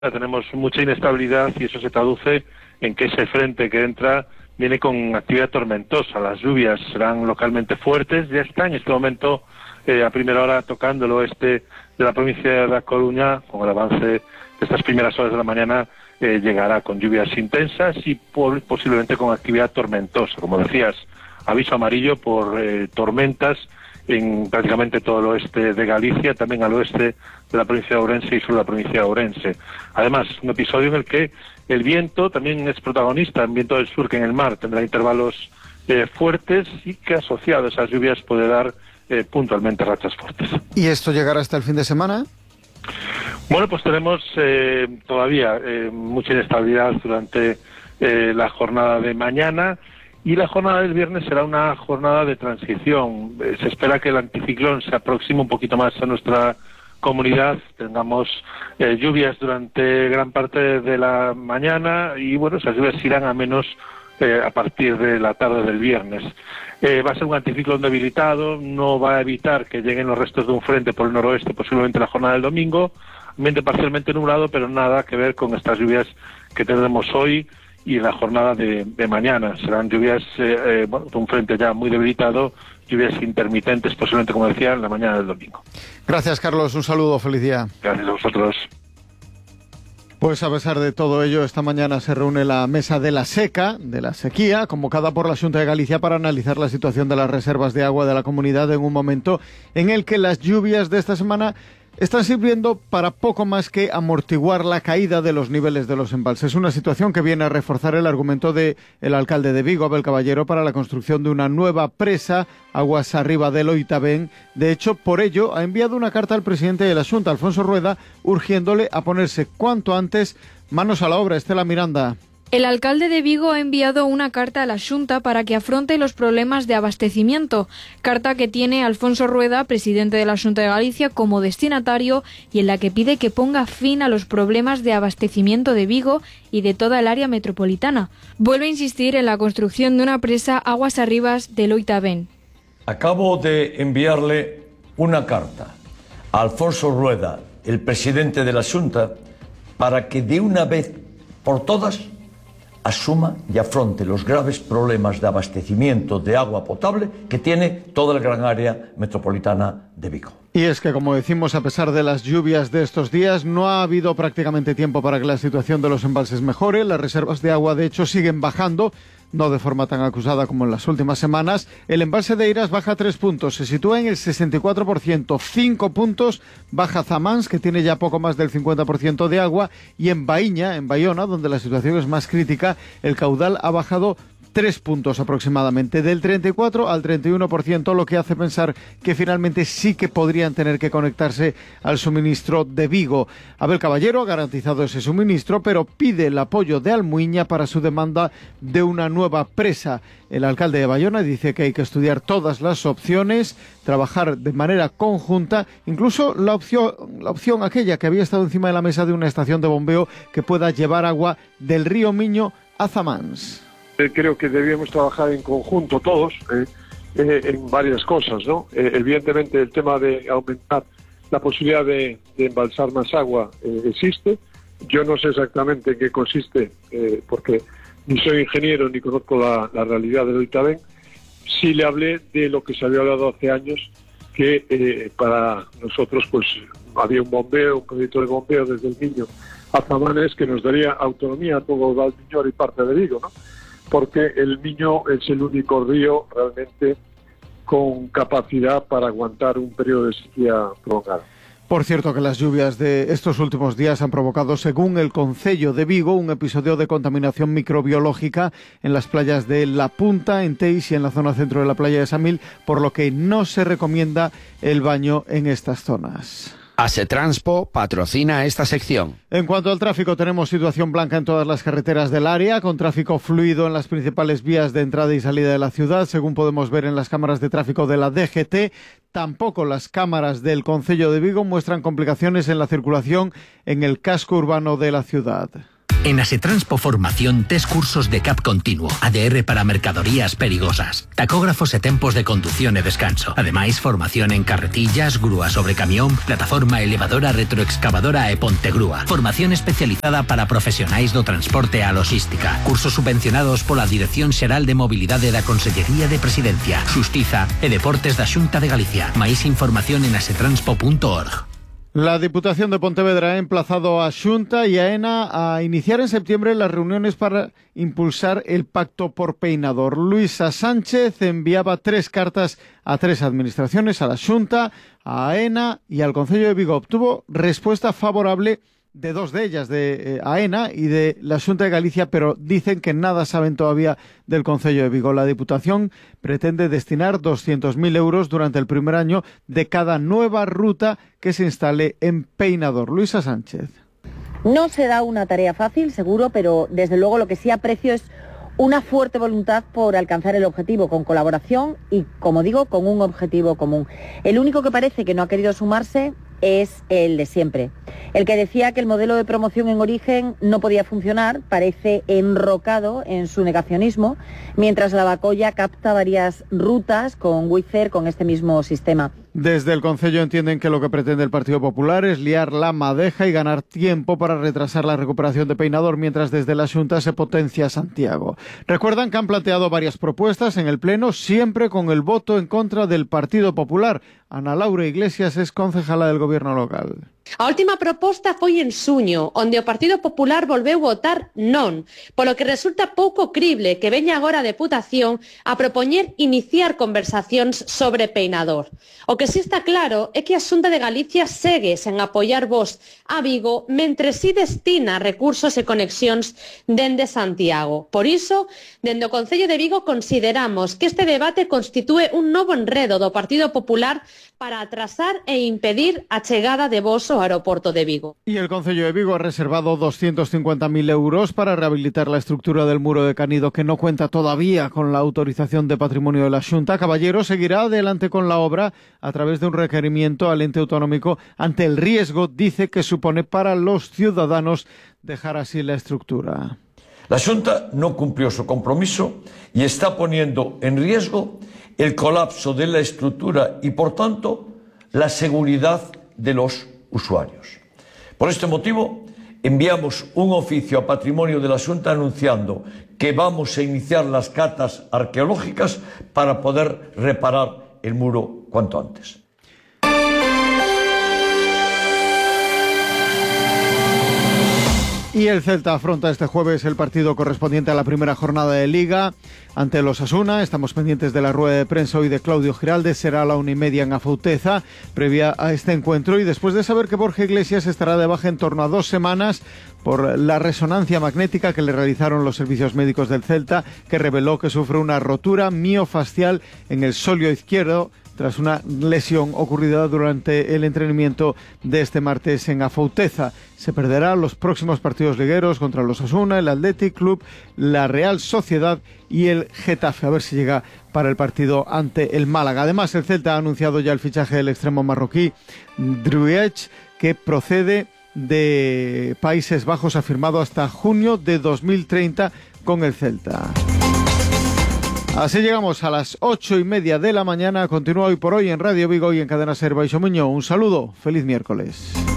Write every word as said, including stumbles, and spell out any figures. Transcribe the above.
tenemos mucha inestabilidad y eso se traduce en que ese frente que entra viene con actividad tormentosa. Las lluvias serán localmente fuertes, ya está en este momento eh, a primera hora tocando el oeste de la provincia de La Coruña. Con el avance de estas primeras horas de la mañana eh, llegará con lluvias intensas y por, posiblemente con actividad tormentosa. Como decías, aviso amarillo por eh, tormentas en prácticamente todo el oeste de Galicia, también al oeste de la provincia de Ourense y sur de la provincia de Ourense. Además, un episodio en el que el viento también es protagonista, el viento del sur que en el mar tendrá intervalos eh, fuertes y que asociado a esas lluvias puede dar eh, puntualmente rachas fuertes. ¿Y esto llegará hasta el fin de semana? Bueno, pues tenemos eh, todavía eh, mucha inestabilidad durante eh, la jornada de mañana. Y la jornada del viernes será una jornada de transición. Eh, se espera que el anticiclón se aproxime un poquito más a nuestra comunidad, tengamos eh, lluvias durante gran parte de la mañana y bueno, esas lluvias irán a menos eh, a partir de la tarde del viernes. Eh, va a ser un anticiclón debilitado, no va a evitar que lleguen los restos de un frente por el noroeste, posiblemente la jornada del domingo, ambiente parcialmente nublado, pero nada que ver con estas lluvias que tendremos hoy y en la jornada de, de mañana. Serán lluvias eh, eh, bueno, de un frente ya muy debilitado, lluvias intermitentes, posiblemente, como decía, en la mañana del domingo. Gracias, Carlos. Un saludo. Feliz día. Gracias a vosotros. Pues a pesar de todo ello, esta mañana se reúne la Mesa de la Seca, de la sequía, convocada por la Xunta de Galicia para analizar la situación de las reservas de agua de la comunidad en un momento en el que las lluvias de esta semana están sirviendo para poco más que amortiguar la caída de los niveles de los embalses. Una situación que viene a reforzar el argumento del alcalde de Vigo, Abel Caballero, para la construcción de una nueva presa aguas arriba del Oitabén. De hecho, por ello, ha enviado una carta al presidente de la Xunta, Alfonso Rueda, urgiéndole a ponerse cuanto antes manos a la obra. Estela Miranda. El alcalde de Vigo ha enviado una carta a la Xunta para que afronte los problemas de abastecimiento, carta que tiene Alfonso Rueda, presidente de la Xunta de Galicia, como destinatario y en la que pide que ponga fin a los problemas de abastecimiento de Vigo y de toda el área metropolitana. Vuelve a insistir en la construcción de una presa aguas arriba del Oitabén. Acabo de enviarle una carta a Alfonso Rueda, el presidente de la Xunta, para que de una vez por todas asuma y afronte los graves problemas de abastecimiento de agua potable que tiene toda la gran área metropolitana de Vigo. Y es que, como decimos, a pesar de las lluvias de estos días, no ha habido prácticamente tiempo para que la situación de los embalses mejore. Las reservas de agua, de hecho, siguen bajando, no de forma tan acusada como en las últimas semanas. El embalse de Eiras baja tres puntos, se sitúa en el sesenta y cuatro por ciento. Cinco puntos baja Zamans, que tiene ya poco más del cincuenta por ciento de agua. Y en Baíña, en Bayona, donde la situación es más crítica, el caudal ha bajado tres puntos aproximadamente, del treinta y cuatro al treinta y uno por ciento, lo que hace pensar que finalmente sí que podrían tener que conectarse al suministro de Vigo. Abel Caballero ha garantizado ese suministro, pero pide el apoyo de Almuiña para su demanda de una nueva presa. El alcalde de Bayona dice que hay que estudiar todas las opciones, trabajar de manera conjunta, incluso la opción, la opción aquella que había estado encima de la mesa de una estación de bombeo que pueda llevar agua del río Miño a Zamans. Creo que debíamos trabajar en conjunto todos eh, eh, en varias cosas, ¿no? Eh, evidentemente el tema de aumentar la posibilidad de, de embalsar más agua eh, existe. Yo no sé exactamente en qué consiste, eh, porque ni soy ingeniero ni conozco la, la realidad del Oitabén. Sí le hablé de lo que se había hablado hace años, que eh, para nosotros pues había un bombeo, un proyecto de bombeo desde el Miño a Zamanes que nos daría autonomía a todo Valmiñor y parte de Vigo, ¿no? Porque el Miño es el único río realmente con capacidad para aguantar un periodo de sequía prolongado. Por cierto, que las lluvias de estos últimos días han provocado, según el Concello de Vigo, un episodio de contaminación microbiológica en las playas de La Punta, en Teis y en la zona centro de la playa de Samil, por lo que no se recomienda el baño en estas zonas. Asetranspo patrocina esta sección. En cuanto al tráfico, tenemos situación blanca en todas las carreteras del área, con tráfico fluido en las principales vías de entrada y salida de la ciudad, según podemos ver en las cámaras de tráfico de la D G T. Tampoco las cámaras del Concello de Vigo muestran complicaciones en la circulación en el casco urbano de la ciudad. En Asetranspo Formación, tes cursos de C A P continuo, A D R para mercadorías perigosas, tacógrafos e tempos de conducción e descanso. Ademais, formación en carretillas, grúa sobre camión, plataforma elevadora, retroexcavadora e pontegrúa. Formación especializada para profesionais do transporte e a logística. Cursos subvencionados pola Dirección Xeral de Mobilidade da Consellería de Presidencia, Xustiza e Deportes da Xunta de Galicia. Máis información en asetranspo punto org. La Diputación de Pontevedra ha emplazado a Xunta y a ENA a iniciar en septiembre las reuniones para impulsar el pacto por Peinador. Luisa Sánchez enviaba tres cartas a tres administraciones, a la Xunta, a ENA y al Concello de Vigo. Obtuvo respuesta favorable de dos de ellas, de eh, AENA y de la Xunta de Galicia, pero dicen que nada saben todavía del Concello de Vigo. La Diputación pretende destinar doscientos mil euros durante el primer año de cada nueva ruta que se instale en Peinador. Luisa Sánchez. No será una tarea fácil, seguro, pero desde luego lo que sí aprecio es una fuerte voluntad por alcanzar el objetivo, con colaboración y, como digo, con un objetivo común. El único que parece que no ha querido sumarse es el de siempre. El que decía que el modelo de promoción en origen no podía funcionar parece enrocado en su negacionismo, mientras la Bacolla capta varias rutas con Wizz Air con este mismo sistema. Desde el Concello entienden que lo que pretende el Partido Popular es liar la madeja y ganar tiempo para retrasar la recuperación de Peinador, mientras desde la Xunta se potencia Santiago. Recuerdan que han planteado varias propuestas en el Pleno, siempre con el voto en contra del Partido Popular. Ana Laura Iglesias es concejala del Gobierno local. A última proposta foi en suño, onde o Partido Popular volveu votar non, polo que resulta pouco crible que veña agora a Deputación a propoñer iniciar conversacións sobre Peinador. O que si está claro é que a Xunta de Galicia segue sen apoiar vos a Vigo, mentre si destina recursos e conexións dende Santiago. Por iso, dende o Concello de Vigo consideramos que este debate constitúe un novo enredo do Partido Popular para atrasar e impedir a chegada de vos ao aeroporto de Vigo. Y el Concello de Vigo ha reservado doscientos cincuenta mil euros para rehabilitar la estructura del muro de Canido, que no cuenta todavía con la autorización de patrimonio de la Xunta. Caballero seguirá adelante con la obra a través de un requerimiento al ente autonómico ante el riesgo, dice, que supone para los ciudadanos dejar así la estructura. La Xunta no cumplió su compromiso y está poniendo en riesgo el colapso de la estructura y, por tanto, la seguridad de los usuarios. Por este motivo, enviamos un oficio a Patrimonio de la Xunta anunciando que vamos a iniciar las catas arqueológicas para poder reparar el muro cuanto antes. Y el Celta afronta este jueves el partido correspondiente a la primera jornada de Liga ante los Osasuna. Estamos pendientes de la rueda de prensa hoy de Claudio Giraldes. Será a la una y media en Afouteza, previa a este encuentro. Y después de saber que Borja Iglesias estará de baja en torno a dos semanas por la resonancia magnética que le realizaron los servicios médicos del Celta, que reveló que sufre una rotura miofascial en el sóleo izquierdo tras una lesión ocurrida durante el entrenamiento de este martes en Afouteza. Se perderá los próximos partidos ligueros contra los Osasuna, el Athletic Club, la Real Sociedad y el Getafe, a ver si llega para el partido ante el Málaga. Además, el Celta ha anunciado ya el fichaje del extremo marroquí Druiech, que procede de Países Bajos, ha firmado hasta junio de dos mil treinta con el Celta. Así llegamos a las ocho y media de la mañana. Continúa Hoy por Hoy en Radio Vigo y en Cadena Ser Baixo Muño. Un saludo, feliz miércoles.